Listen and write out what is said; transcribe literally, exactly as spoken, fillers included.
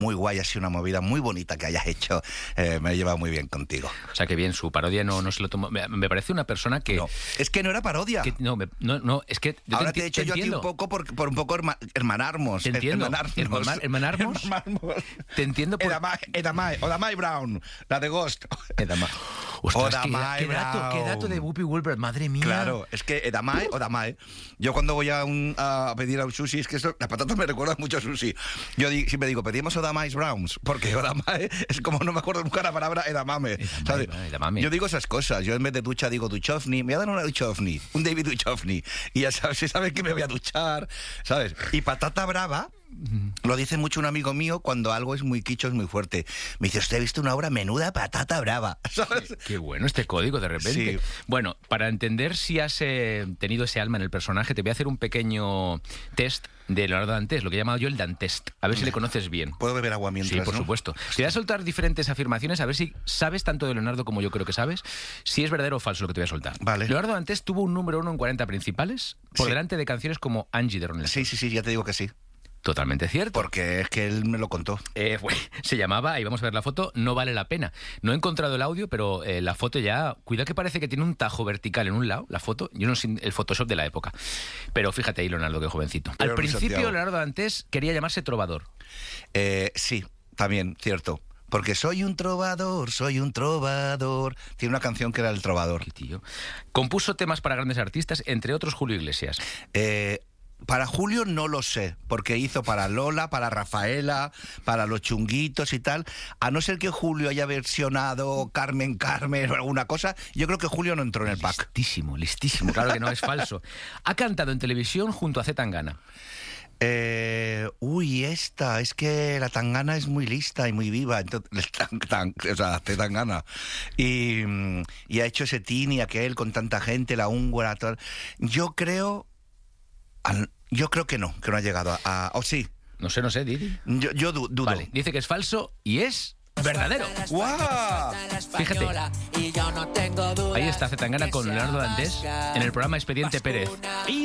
muy guay, ha sido una movida muy bonita que hayas hecho. Eh, me he llevado muy bien contigo. O sea, que bien, su parodia no, no se lo tomó. Me, me parece una persona que... No, es que no era parodia. Que, no, me, no, no, es que... Yo Ahora te, te he hecho te yo entiendo. aquí un poco por, por un poco herma, hermanarmos. Te entiendo. Hermanarnos. Hermana- hermanarmos. Hermanarmos. Te entiendo por... Edamai, Edamai, Odamai Brown, la de Ghost. Edama. Ostras, qué, Odamai qué dato, qué dato de Whoopi Goldberg, madre mía. Claro, es que Edamai, Odamai. Yo cuando voy a, un, a pedir a un sushi, es que eso, las patatas me recuerdan mucho a sushi. Yo di, siempre digo, pedimos Odamai Browns, porque Odamai es como no me acuerdo nunca la palabra edamame. Edamame, ¿sabes? edamame. Yo digo esas cosas. Yo en vez de ducha digo duchovny. Me voy a dar una duchovny, un David Duchovny. Y ya sabes, sabes que me voy a duchar, ¿sabes? Y patata brava. Lo dice mucho un amigo mío cuando algo es muy quicho, es muy fuerte. Me dice, usted ha visto una obra menuda patata brava, ¿sabes? Qué, qué bueno este código de repente. Sí. Bueno, para entender si has eh, tenido ese alma en el personaje, te voy a hacer un pequeño test de Leonardo Dantes, lo que he llamado yo el Dantest. A ver si le conoces bien. ¿Puedo beber agua mientras? Sí, por ¿no? supuesto. Te voy a soltar diferentes afirmaciones a ver si sabes tanto de Leonardo como yo creo que sabes, si es verdadero o falso lo que te voy a soltar. Vale. Leonardo Dantes tuvo un número uno en cuarenta principales por Sí. delante de canciones como Angie de Ronald. Sí, sí, sí, ya te digo que sí. Totalmente cierto. Porque es que él me lo contó. Eh, fue- se llamaba, ahí vamos a ver la foto, No vale la pena. No he encontrado el audio, pero eh, la foto ya... Cuidado que parece que tiene un tajo vertical en un lado, la foto. Yo no sé el Photoshop de la época. Pero fíjate ahí, Leonardo, qué jovencito. Pero Al Luis principio, Santiago. Leonardo Dantes quería llamarse trovador. Eh, sí, también, cierto. Porque soy un trovador, soy un trovador. Tiene una canción que era El Trovador. Qué tío. Compuso temas para grandes artistas, entre otros Julio Iglesias. Eh, para Julio no lo sé, porque hizo para Lola, para Rafaela, para Los Chunguitos y tal. A no ser que Julio haya versionado Carmen Carmen o alguna cosa, yo creo que Julio no entró en el pack. Listísimo, listísimo. Claro que no, es falso. Ha cantado en televisión junto a Zetangana. Eh, uy, esta, es que la Tangana es muy lista y muy viva, entonces, tan, tan, o sea, te dan ganas. Y, mm, y ha hecho ese Tini, aquel, con tanta gente, la húngara, tal. Yo creo, al- yo creo que no, que no ha llegado a... a- o sí, No sé, no sé, Didi. yo, yo du- dudo. Vale, dice que es falso y es verdadero. ¡Guau! Fíjate. Ahí está Zetangana con Leonardo Dantes en el programa Expediente Pérez.